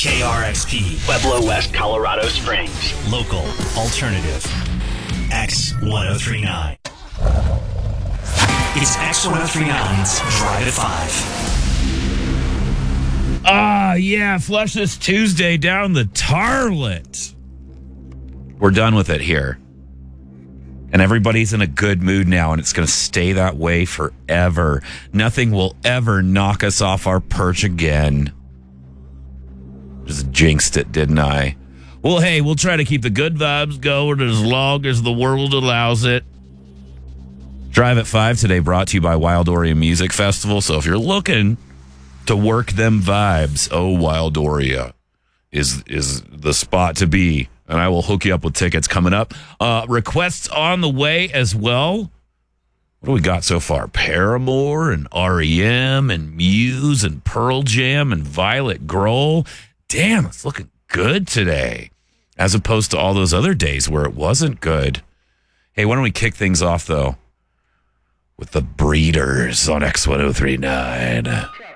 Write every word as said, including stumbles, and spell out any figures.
K R X P, Pueblo, West Colorado Springs. local, alternative, X ten thirty-nine. It's X ten thirty-nine's Drive at five. Ah, yeah, flush this Tuesday down the tarlet. We're done with it here. And everybody's in a good mood now, and it's going to stay that way forever. Nothing will ever knock us off our perch again. Just jinxed it, didn't I? Well, hey, we'll try to keep the good vibes going as long as the world allows it. Drive at five today brought to you by Wildoria Music Festival. So if you're looking to work them vibes, oh, Wildoria is is the spot to be. And I will hook you up with tickets coming up. Uh, requests on the way as well. What do we got so far? Paramore and R E M and Muse and Pearl Jam and Violet Grohl. Damn, it's looking good today, as opposed to all those other days where it wasn't good. Hey, why don't we kick things off, though, with the Breeders on X ten thirty-nine.